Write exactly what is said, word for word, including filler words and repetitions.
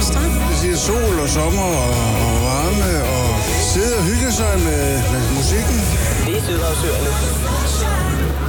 strand? Det siger sol og sommer og, og varme og sidde og hygge sig med, med musikken. Det er Sydhavsøerne.